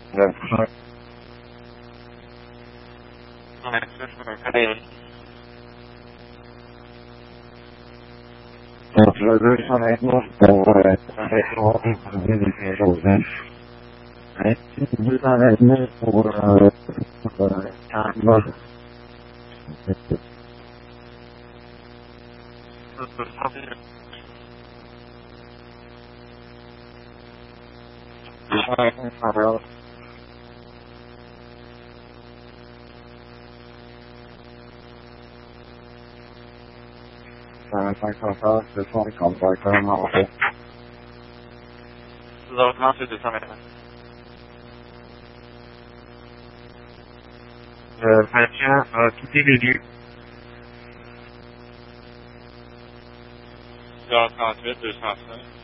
D'accord. Ouais, ça, je me connais. Donc, je veux honnêtement pour honnêtement vérifier Joseph. Et vous honnêtement pour Carlos. Alors, c'est son comportement. L'ordonnance c'est 220. 21, quitter les lieux. 038, 205.